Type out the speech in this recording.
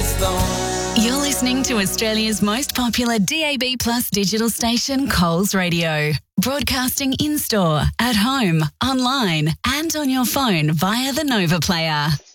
You're listening to Australia's most popular DAB+ digital station, Coles Radio. Broadcasting in-store, at home, online and on your phone via the Nova Player.